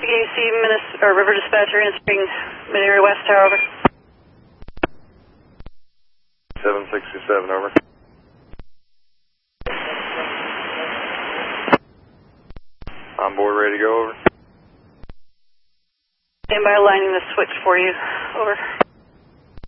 WAC River Dispatcher answering Mid-Area West Tower, over. 767, over. On board, ready to go, over. Stand by, lining the switch for you, over.